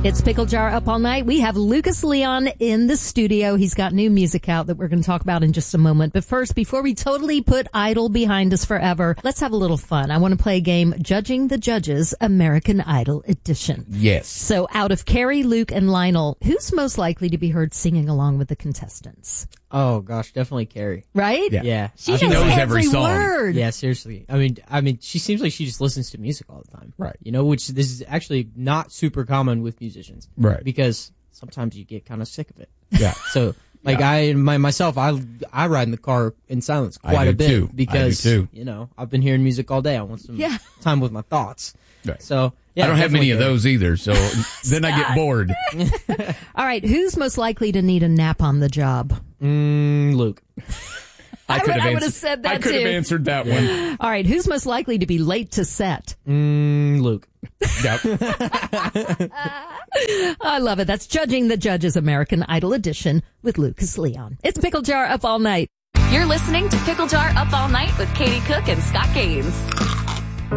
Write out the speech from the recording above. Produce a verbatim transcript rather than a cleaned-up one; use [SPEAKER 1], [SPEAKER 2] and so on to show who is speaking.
[SPEAKER 1] It's Pickle Jar Up All Night. We have Lucas Leon in the studio. He's got new music out that we're going to talk about in just a moment. But first, before we totally put Idol behind us forever, let's have a little fun. I want to play a game, Judging the Judges, American Idol Edition.
[SPEAKER 2] Yes.
[SPEAKER 1] So out of Carrie, Luke, and Lionel, who's most likely to be heard singing along with the contestants?
[SPEAKER 3] Oh gosh, definitely Carrie.
[SPEAKER 1] Right?
[SPEAKER 3] Yeah. yeah.
[SPEAKER 1] She,
[SPEAKER 2] She
[SPEAKER 1] knows,
[SPEAKER 2] knows
[SPEAKER 1] every,
[SPEAKER 2] every song.
[SPEAKER 1] word.
[SPEAKER 3] Yeah, seriously. I mean, I mean, she seems like she just listens to music all the time.
[SPEAKER 2] Right.
[SPEAKER 3] You know, which this is actually not super common with musicians.
[SPEAKER 2] Right.
[SPEAKER 3] Because sometimes you get kind of sick of it.
[SPEAKER 2] Yeah.
[SPEAKER 3] So, like
[SPEAKER 2] Yeah.
[SPEAKER 3] I, my, myself, I, I ride in the car in silence
[SPEAKER 2] I
[SPEAKER 3] quite
[SPEAKER 2] do
[SPEAKER 3] a bit
[SPEAKER 2] too. I do
[SPEAKER 3] because,
[SPEAKER 2] too.
[SPEAKER 3] you know, I've been hearing music all day. I want some
[SPEAKER 1] Yeah.
[SPEAKER 3] time with my thoughts.
[SPEAKER 2] Right.
[SPEAKER 3] So, yeah.
[SPEAKER 2] I don't have many of
[SPEAKER 3] definitely
[SPEAKER 2] those either, so then I get bored.
[SPEAKER 1] All right, who's most likely to need a nap on the job?
[SPEAKER 3] Carrie. Mm, Luke.
[SPEAKER 1] I
[SPEAKER 2] could
[SPEAKER 1] would-
[SPEAKER 2] have
[SPEAKER 1] I would have
[SPEAKER 2] answered-
[SPEAKER 1] said that
[SPEAKER 2] I could have
[SPEAKER 1] too.
[SPEAKER 2] answered that one.
[SPEAKER 1] All right, who's most likely to be late to set?
[SPEAKER 3] Mm, Luke.
[SPEAKER 2] Yep.
[SPEAKER 1] I love it. That's Judging the Judges American Idol Edition with Lucas Leon. It's Pickle Jar Up All Night.
[SPEAKER 4] You're listening to Pickle Jar Up All Night with Katie Cook and Scott Gaines.